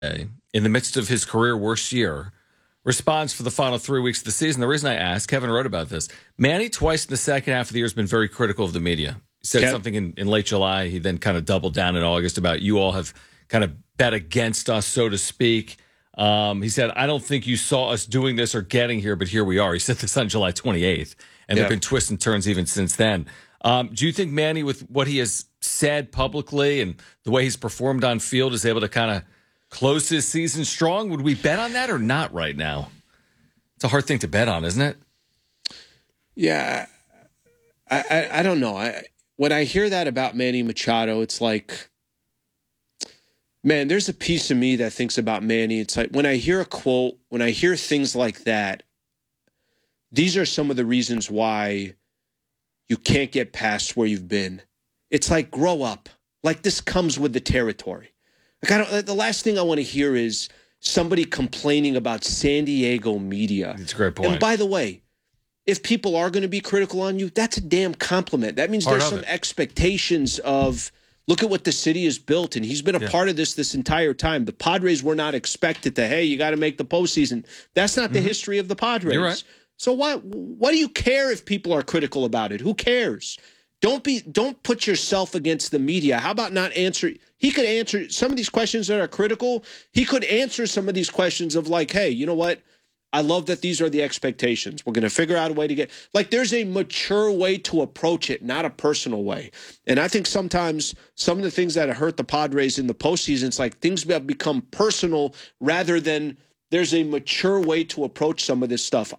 in the midst of his career worst year, responds for the final 3 weeks of the season. The reason I asked, Kevin wrote about this. Manny twice in the second half of the year has been very critical of the media. He said something in late July. He then kind of doubled down in August about you all have kind of bet against us, so to speak. He said, I don't think you saw us doing this or getting here, but here we are. He said this on July 28th, and there have been twists and turns even since then. Do you think Manny, with what he has said publicly and the way he's performed on field, is able to kind of close his season strong? Would we bet on that or not right now? It's a hard thing to bet on, isn't it? Yeah, I don't know. When I hear that about Manny Machado, it's like, man, there's a piece of me that thinks about Manny. It's like when I hear a quote, when I hear things like that, these are some of the reasons why you can't get past where you've been. It's like, grow up. Like, this comes with the territory. Like, the last thing I want to hear is somebody complaining about San Diego media. That's a great point. And by the way, if people are going to be critical on you, that's a damn compliment. That means there's some expectations of, look at what the city has built, and he's been a part of this entire time. The Padres were not expected to, hey, you got to make the postseason. That's not the history of the Padres. You're right. So what do you care if people are critical about it? Who cares? Don't put yourself against the media. How about not answer? He could answer some of these questions that are critical. He could answer some of these questions of like, hey, you know what? I love that these are the expectations. We're going to figure out a way to get, like, there's a mature way to approach it, not a personal way. And I think sometimes some of the things that hurt the Padres in the postseason, it's like things have become personal rather than there's a mature way to approach some of this stuff.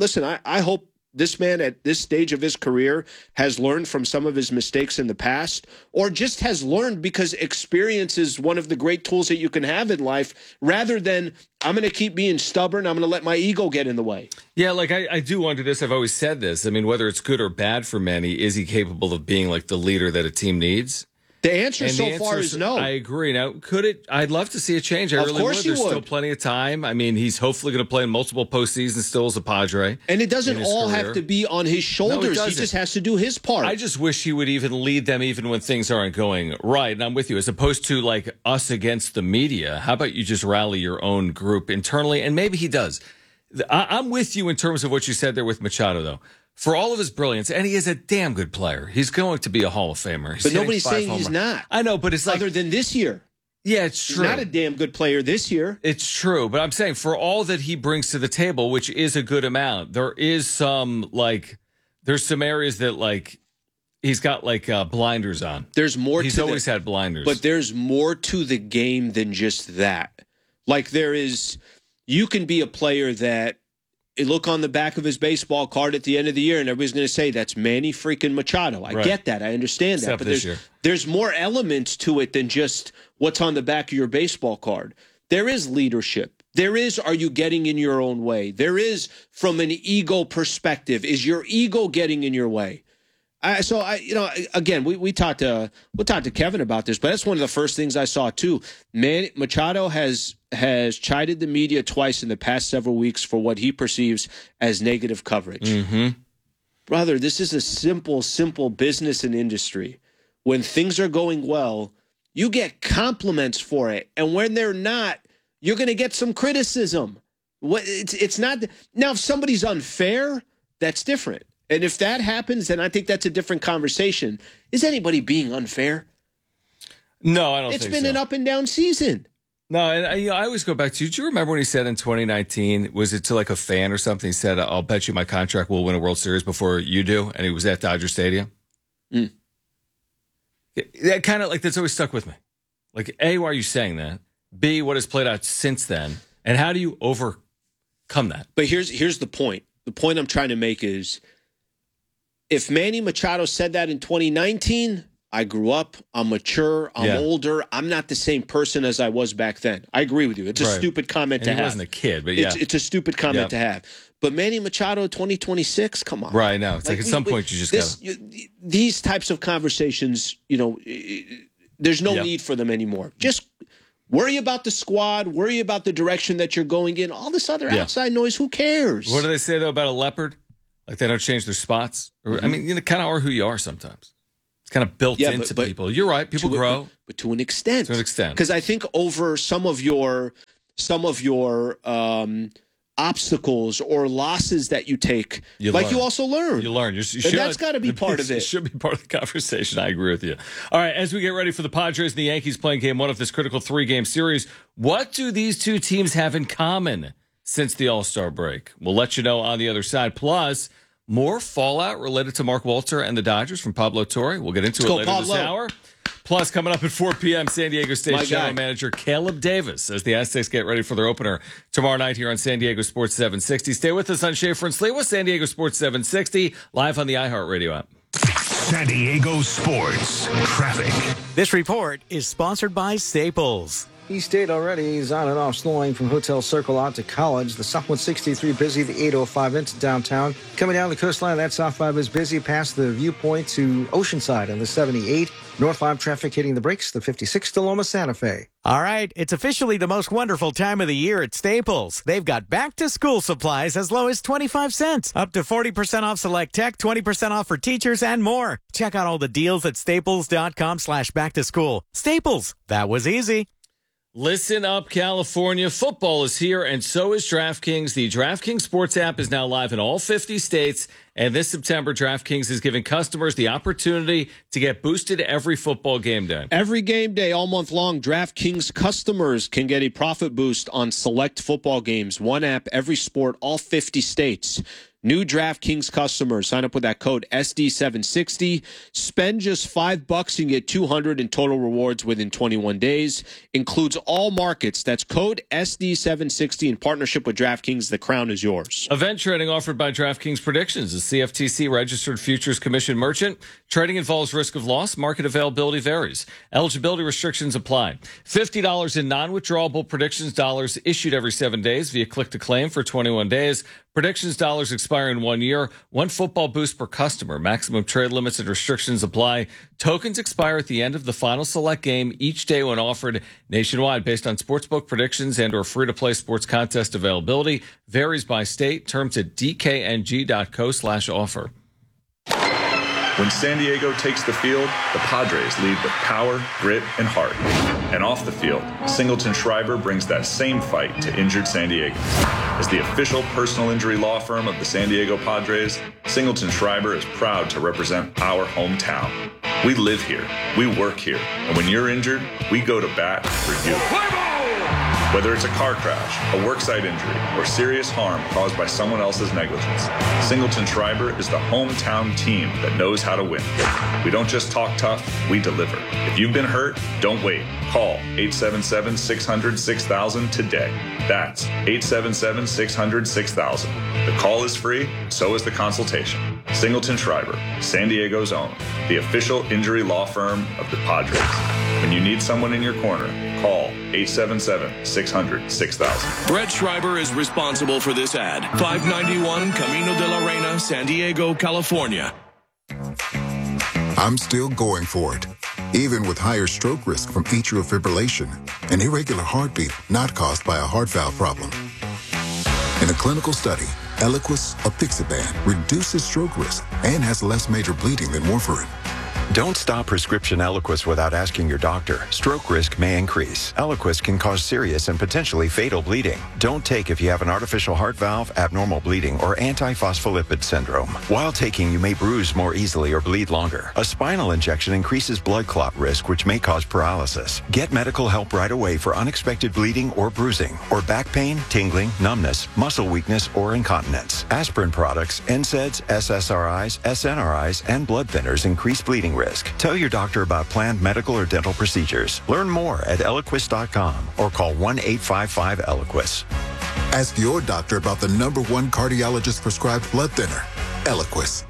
I hope this man at this stage of his career has learned from some of his mistakes in the past, or just has learned because experience is one of the great tools that you can have in life, rather than I'm going to keep being stubborn. I'm going to let my ego get in the way. Yeah, like I do wonder this. I've always said this. I mean, whether it's good or bad for Manny, is he capable of being like the leader that a team needs? The answer so far is no. I agree. Now, could it? I'd love to see a change. I really would. There's still plenty of time. I mean, he's hopefully going to play in multiple postseasons still as a Padre. And it doesn't all have to be on his shoulders. No, he just has to do his part. I just wish he would even lead them even when things aren't going right. And I'm with you. As opposed to like us against the media, how about you just rally your own group internally? And maybe he does. I'm with you in terms of what you said there with Machado, though. For all of his brilliance, and he is a damn good player. He's going to be a Hall of Famer. But nobody's saying he's not. I know, but it's like... Other than this year. Yeah, it's true. He's not a damn good player this year. It's true, but I'm saying for all that he brings to the table, which is a good amount, there is some, like... There's some areas that, like... He's got, like, blinders on. There's more He's always had blinders. But there's more to the game than just that. Like, there is... You can be a player that... look on the back of his baseball card at the end of the year, and everybody's going to say, that's Manny freaking Machado. I get that. I understand that. But there's more elements to it than just what's on the back of your baseball card. There is leadership. There is, are you getting in your own way? There is, from an ego perspective, is your ego getting in your way? Again, we talked to Kevin about this, but that's one of the first things I saw too. Machado has chided the media twice in the past several weeks for what he perceives as negative coverage. Mm-hmm. Brother, this is a simple business and industry. When things are going well, you get compliments for it, and when they're not, you're going to get some criticism. It's not now. If somebody's unfair, that's different. And if that happens, then I think that's a different conversation. Is anybody being unfair? No, I don't think so. It's been an up and down season. No, and I always go back to, do you remember when he said in 2019, was it to like a fan or something? He said, I'll bet you my contract will win a World Series before you do. And he was at Dodger Stadium. That kind of like, that's always stuck with me. Like, A, why are you saying that? B, what has played out since then? And how do you overcome that? But here's the point. The point I'm trying to make is, if Manny Machado said that in 2019, I grew up, I'm mature, I'm older, I'm not the same person as I was back then. I agree with you. It's a stupid comment to have. He wasn't a kid, but yeah. It's a stupid comment to have. But Manny Machado 2026, come on. Right, now. It's like at some point you just got to... These types of conversations, there's no need for them anymore. Just worry about the squad, worry about the direction that you're going in. All this other outside noise, who cares? What do they say, though, about a leopard? Like they don't change their spots? Or, I mean, you kind of are who you are sometimes. kind of built into people. You're right. People grow. But to an extent. To an extent. Because I think over some of your obstacles or losses that you take, you also learn. You learn. And that's got to be part of it. It should be part of the conversation. I agree with you. All right, as we get ready for the Padres and the Yankees playing game one of this critical 3-game series, what do these two teams have in common since the All-Star break? We'll let you know on the other side. Plus, more fallout related to Mark Walter and the Dodgers from Pablo Torre. We'll get into it later this hour. Plus, coming up at 4 p.m., San Diego State General Manager Caleb Davis as the Aztecs get ready for their opener tomorrow night here on San Diego Sports 760. Stay with us on Schaefer and Sliwa, San Diego Sports 760, live on the iHeartRadio app. San Diego Sports Traffic. This report is sponsored by Staples. East State already is on and off, slowing from Hotel Circle out to College. The South 163 busy, the 805 into downtown. Coming down the coastline, that South 5 is busy past the viewpoint to Oceanside on the 78. North 5 traffic hitting the brakes, the 56 to Loma Santa Fe. All right, it's officially the most wonderful time of the year at Staples. They've got back-to-school supplies as low as 25 cents, up to 40% off select tech, 20% off for teachers, and more. Check out all the deals at staples.com/back-to-school. Staples, that was easy. Listen up, California. Football is here, and so is DraftKings. The DraftKings Sports app is now live in all 50 states, and this September, DraftKings is giving customers the opportunity to get boosted every football game day. Every game day, all month long, DraftKings customers can get a profit boost on select football games. One app, every sport, all 50 states. New DraftKings customers, sign up with that code SD760. Spend just $5 and get $200 in total rewards within 21 days. Includes all markets. That's code SD760 in partnership with DraftKings. The crown is yours. Event trading offered by DraftKings Predictions. A CFTC registered futures commission merchant. Trading involves risk of loss. Market availability varies. Eligibility restrictions apply. $50 in non-withdrawable predictions dollars issued every 7 days via click to claim for 21 days. Predictions dollars expire in 1 year. One football boost per customer. Maximum trade limits and restrictions apply. Tokens expire at the end of the final select game each day when offered nationwide based on sportsbook predictions and or free-to-play sports contest availability. Varies by state. Terms at dkng.co/offer. When San Diego takes the field, the Padres lead with power, grit, and heart. And off the field, Singleton Schreiber brings that same fight to injured San Diegans. As the official personal injury law firm of the San Diego Padres, Singleton Schreiber is proud to represent our hometown. We live here, we work here, and when you're injured, we go to bat for you. Whether it's a car crash, a worksite injury, or serious harm caused by someone else's negligence, Singleton Schreiber is the hometown team that knows how to win. We don't just talk tough, we deliver. If you've been hurt, don't wait. Call 877-600-6000 today. That's 877-600-6000. The call is free, so is the consultation. Singleton Schreiber, San Diego's own, the official injury law firm of the Padres. When you need someone in your corner, call 877-600-6000. Brett Schreiber is responsible for this ad. 591 Camino de la Reina, San Diego, California. I'm still going for it, even with higher stroke risk from atrial fibrillation, an irregular heartbeat not caused by a heart valve problem. In a clinical study, Eliquis apixaban reduces stroke risk and has less major bleeding than warfarin. Don't stop prescription Eliquis without asking your doctor. Stroke risk may increase. Eliquis can cause serious and potentially fatal bleeding. Don't take if you have an artificial heart valve, abnormal bleeding, or antiphospholipid syndrome. While taking, you may bruise more easily or bleed longer. A spinal injection increases blood clot risk, which may cause paralysis. Get medical help right away for unexpected bleeding or bruising, or back pain, tingling, numbness, muscle weakness, or incontinence. Aspirin products, NSAIDs, SSRIs, SNRIs, and blood thinners increase bleeding risk. Tell your doctor about planned medical or dental procedures. Learn more at Eliquis.com or call 1-855-ELIQUIS. Ask your doctor about the #1 cardiologist prescribed blood thinner, Eliquis.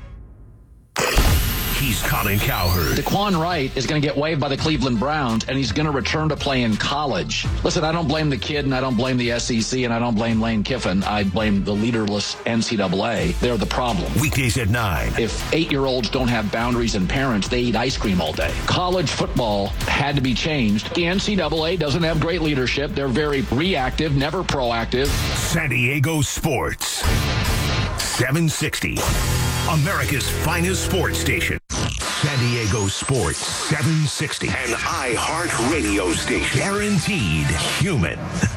He's Colin Cowherd. Daquan Wright is going to get waived by the Cleveland Browns, and he's going to return to play in college. Listen, I don't blame the kid, and I don't blame the SEC, and I don't blame Lane Kiffin. I blame the leaderless NCAA. They're the problem. Weekdays at 9. If 8-year-olds don't have boundaries and parents, they eat ice cream all day. College football had to be changed. The NCAA doesn't have great leadership. They're very reactive, never proactive. San Diego Sports 760. America's finest sports station. San Diego Sports 760. An iHeart radio station. Guaranteed human.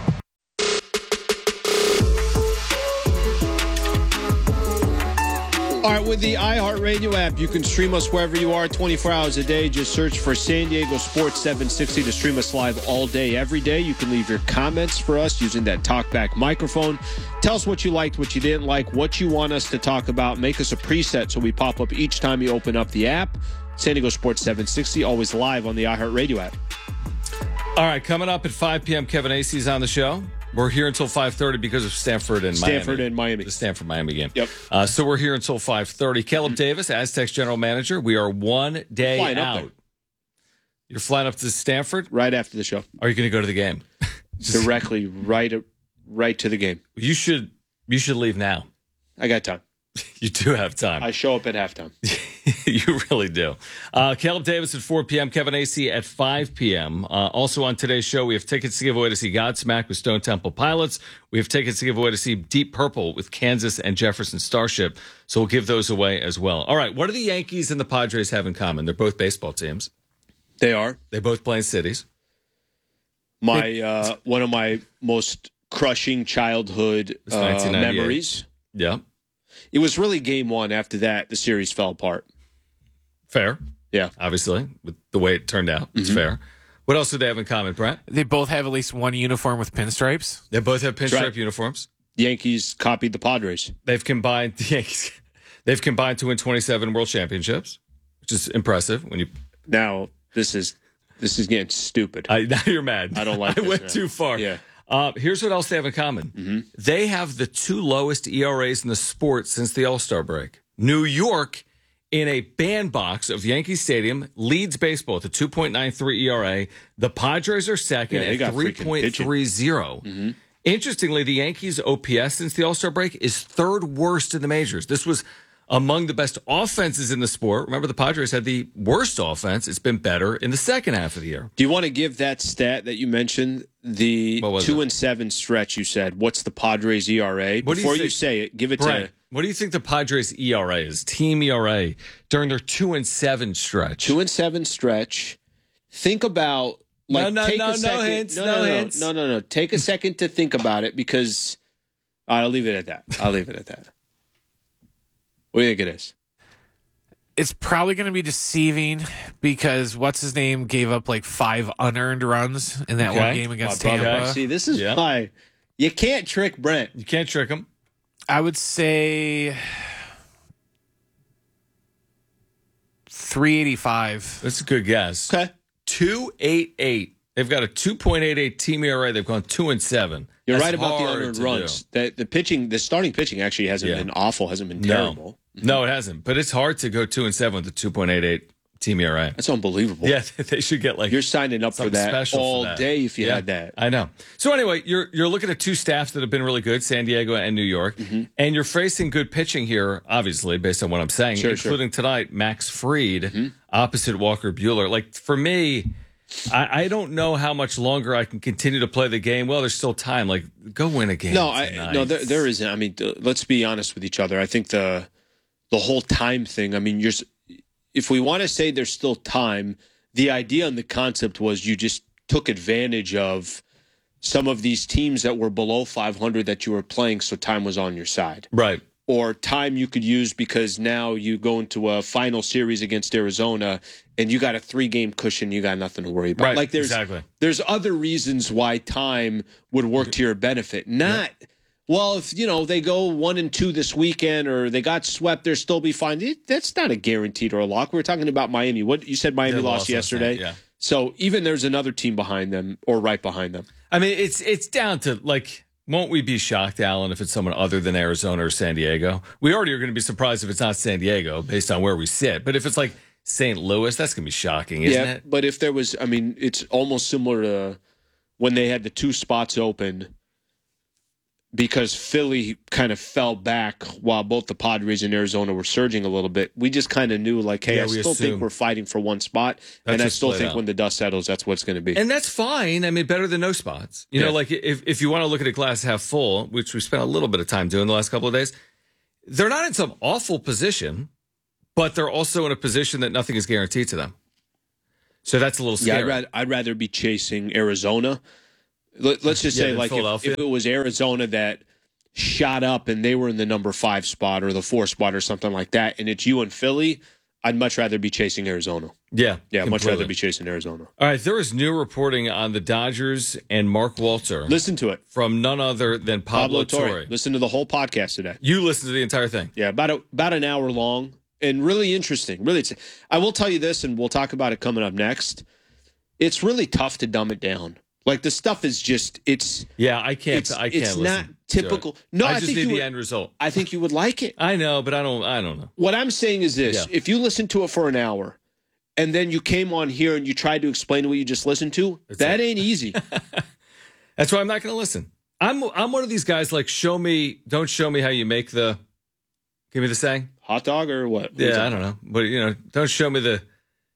All right, with the iHeartRadio app, you can stream us wherever you are 24 hours a day. Just search for San Diego Sports 760 to stream us live all day, every day. You can leave your comments for us using that TalkBack microphone. Tell us what you liked, what you didn't like, what you want us to talk about. Make us a preset so we pop up each time you open up the app. San Diego Sports 760, always live on the iHeartRadio app. All right, coming up at 5 p.m., Kevin Acey's on the show. We're here until 5:30 because of Stanford and Miami. The Stanford-Miami game. Yep. So we're here until 5:30. Caleb Davis, Aztecs general manager. We are 1 day out. You're flying up to Stanford? Right after the show. Are you going to go to the game? Directly right to the game. You should leave now. I got time. You do have time. I show up at halftime. You really do. Caleb Davis at 4 p.m., Kevin Acey at 5 p.m. Also on today's show, we have tickets to give away to see Godsmack with Stone Temple Pilots. We have tickets to give away to see Deep Purple with Kansas and Jefferson Starship. So we'll give those away as well. All right, what do the Yankees and the Padres have in common? They're both baseball teams. They are. They both play in cities. One of my most crushing childhood memories. Yeah. It was really game one. After that, the series fell apart. Fair. Yeah. Obviously, with the way it turned out. It's fair. What else do they have in common, Brent? They both have at least one uniform with pinstripes. They both have pinstripe uniforms. The Yankees copied the Padres. They've combined to win 27 world championships, which is impressive. Now this is getting stupid. Now you're mad. I don't like. I went too far. Yeah. Here's what else they have in common. They have the 2 lowest ERAs in the sport since the All-Star break. New York, in a bandbox of Yankee Stadium, leads baseball with a 2.93 ERA. The Padres are second at 3.30. Interestingly, the Yankees' OPS since the All-Star break is third worst in the majors. This was among the best offenses in the sport. Remember, the Padres had the worst offense. It's been better in the second half of the year. Do you want to give that stat that you mentioned, the 2-7 stretch you said? What's the Padres' ERA? Before you say it, give it to... What do you think the Padres' ERA is, team ERA, during their 2-7 stretch? 2-7 stretch. Think about... No hints. Take a second to think about it because... I'll leave it at that. What do you think it is? It's probably going to be deceiving because what's-his-name gave up like 5 unearned runs in that one game against Tampa. See, this is why you can't trick Brent. You can't trick him. I would say 385. That's a good guess. Okay. 2.88. They've got a 2.88 team ERA. They've gone 2-7. You're right about the unearned runs. The starting pitching actually hasn't been awful, hasn't been terrible. No, it hasn't. But it's hard to go 2-7 with a 2.88 team ERA. That's unbelievable. Yeah, they should get you're signing up for that all day if you had that. I know. So anyway, you're looking at 2 staffs that have been really good, San Diego and New York, and you're facing good pitching here, obviously, based on what I'm saying, including tonight, Max Fried opposite Walker Buehler. Like, for me, I don't know how much longer I can continue to play the game. Well, there's still time. Like, go win a game. No, there isn't. I mean, let's be honest with each other. I think the whole time thing, I mean, if we want to say there's still time, the idea and the concept was you just took advantage of some of these teams that were below 500 that you were playing, so time was on your side. Right. Or time you could use because now you go into a final series against Arizona and you got a 3-game cushion, you got nothing to worry about. Right, like there's other reasons why time would work to your benefit. Not well, if they go 1-2 this weekend or they got swept, they'll still be fine. That's not a guaranteed or a lock. We were talking about Miami. What you said, Miami lost yesterday. Yeah. So even there's another team behind them or right behind them. I mean, it's down to like. Won't we be shocked, Alan, if it's someone other than Arizona or San Diego? We already are going to be surprised if it's not San Diego based on where we sit. But if it's like St. Louis, that's going to be shocking, isn't it? Yeah, but if there was, I mean, it's almost similar to when they had the 2 spots open because Philly kind of fell back while both the Padres and Arizona were surging a little bit. We just kind of knew, like, hey, I still think we're fighting for one spot, and I still think when the dust settles, that's what's going to be. And that's fine. I mean, better than no spots. You know, like if you want to look at a glass half full, which we spent a little bit of time doing the last couple of days, they're not in some awful position, but they're also in a position that nothing is guaranteed to them. So that's a little scary. Yeah, I'd rather be chasing Arizona. Let's just say, like, if it was Arizona that shot up and they were in the number 5 spot or the 4 spot or something like that, and it's you and Philly, I'd much rather be chasing Arizona. Yeah, completely. Much rather be chasing Arizona. All right, there is new reporting on the Dodgers and Mark Walter. Listen to it. From none other than Pablo Torre. Listen to the whole podcast today. You listened to the entire thing. Yeah, about an hour long and really interesting. Really, I will tell you this, and we'll talk about it coming up next. It's really tough to dumb it down. Like, the stuff is just, it's... Yeah, I can't It's not typical. No, I just need the end result. I think you would like it. I know, but I don't know. What I'm saying is this. Yeah. If you listen to it for an hour, and then you came on here and you tried to explain what you just listened to, that ain't easy. That's why I'm not going to listen. I'm one of these guys, like, don't show me how you make the... Give me the saying? Hot dog or what? Yeah, I don't know. But, don't show me the...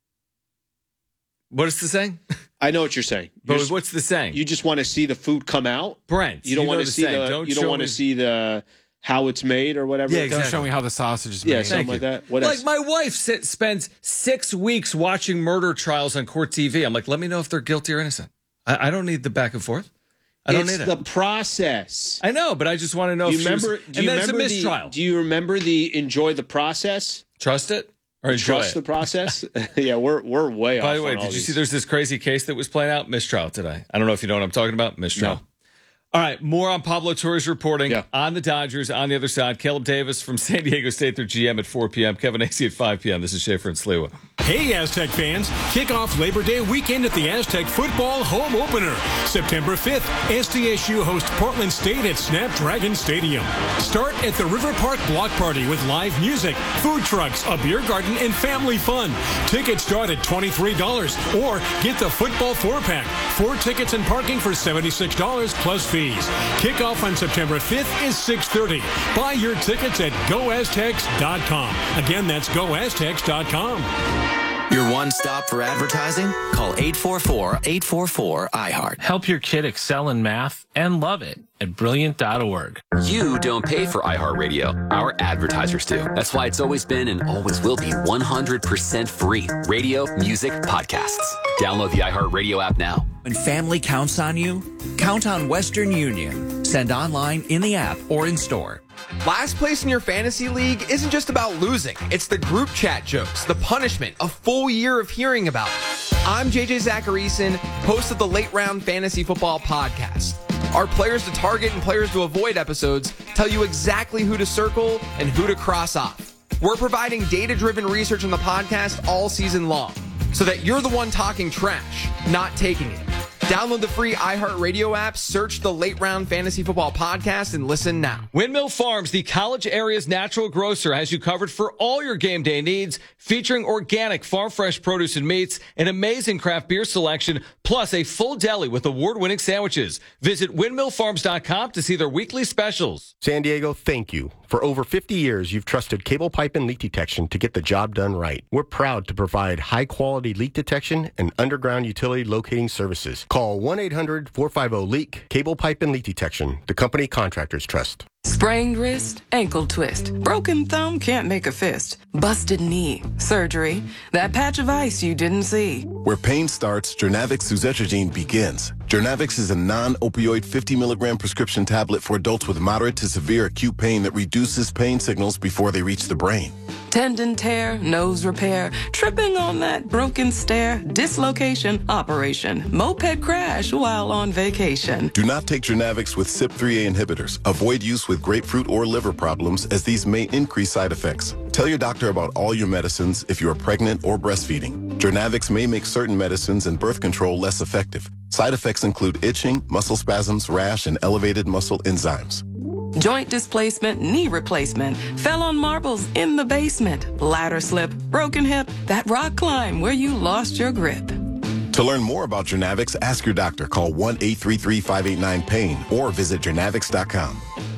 What is the saying? I know what you're saying. But what's the saying? You just want to see the food come out, Brent. You don't want to see you don't want to see the how it's made or whatever. Yeah, exactly. Don't show me how the sausage is made. Yeah, something like that. What else? My wife spends 6 weeks watching murder trials on Court TV. I'm like, let me know if they're guilty or innocent. I don't need the back and forth. I don't need it. It's the process. I know, but I just want to know. It's a mistrial. Do you remember the enjoy the process? Trust it. Or trust the process? Yeah, we're way off. By the way, did you see there's this crazy case that was playing out? Mistrial today. I don't know if you know what I'm talking about. Mistrial. No. All right, more on Pablo Torre's reporting on the Dodgers. On the other side, Caleb Davis from San Diego State, their GM at 4 p.m. Kevin Acey at 5 p.m. This is Schaefer and Sliwa. Hey, Aztec fans. Kick off Labor Day weekend at the Aztec Football Home Opener. September 5th, SDSU hosts Portland State at Snapdragon Stadium. Start at the River Park Block Party with live music, food trucks, a beer garden, and family fun. Tickets start at $23 or get the football 4-pack. 4 tickets and parking for $76 plus fees. Kickoff on September 5th is 6:30. Buy your tickets at GoAztecs.com. Again, that's GoAztecs.com. Your one stop for advertising? Call 844-844-IHEART. Help your kid excel in math and love it at Brilliant.org. You don't pay for iHeartRadio. Our advertisers do. That's why it's always been and always will be 100% free. Radio, music, podcasts. Download the iHeartRadio app now. When family counts on you, count on Western Union. Send online, in the app, or in store. Last place in your fantasy league isn't just about losing. It's the group chat jokes, the punishment, a full year of hearing about it. I'm JJ Zacharyson, host of the Late Round Fantasy Football Podcast. Our players to target and players to avoid episodes tell you exactly who to circle and who to cross off. We're providing data-driven research on the podcast all season long so that you're the one talking trash, not taking it. Download the free iHeartRadio app, search the Late Round Fantasy Football Podcast, and listen now. Windmill Farms, the college area's natural grocer, has you covered for all your game day needs, featuring organic, farm-fresh produce and meats, an amazing craft beer selection, plus a full deli with award-winning sandwiches. Visit windmillfarms.com to see their weekly specials. San Diego, thank you. For over 50 years, you've trusted cable pipe and leak detection to get the job done right. We're proud to provide high-quality leak detection and underground utility locating services. Call 1-800-450-LEAK, Cable Pipe and Leak Detection, the company contractors trust. Sprained wrist, ankle twist, broken thumb, can't make a fist, busted knee, surgery, that patch of ice you didn't see. Where pain starts, Jernavix suzetrigine begins. Jernavix is a non-opioid 50-milligram prescription tablet for adults with moderate to severe acute pain that reduces pain signals before they reach the brain. Tendon tear, nose repair, tripping on that broken stair, dislocation, operation, moped crash while on vacation. Do not take Jernavix with CYP3A inhibitors. Avoid use with grapefruit or liver problems as these may increase side effects. Tell your doctor about all your medicines if you are pregnant or breastfeeding. Jernavix may make certain medicines and birth control less effective. Side effects include itching, muscle spasms, rash, and elevated muscle enzymes. Joint displacement, knee replacement, fell on marbles in the basement, ladder slip, broken hip, that rock climb where you lost your grip. To learn more about Jernavix, ask your doctor. Call 1-833-589-PAIN or visit Jernavix.com.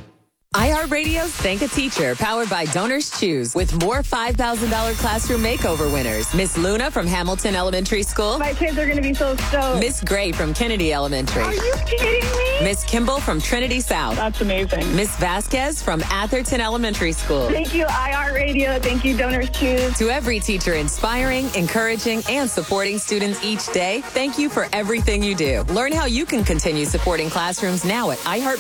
iHeartRadio's Thank a Teacher, powered by Donors Choose, with more $5,000 classroom makeover winners. Miss Luna from Hamilton Elementary School. My kids are going to be so stoked. Miss Gray from Kennedy Elementary. Are you kidding me? Miss Kimball from Trinity South. That's amazing. Miss Vasquez from Atherton Elementary School. Thank you, iHeartRadio. Thank you, Donors Choose. To every teacher inspiring, encouraging, and supporting students each day, thank you for everything you do. Learn how you can continue supporting classrooms now at iHeartRadio.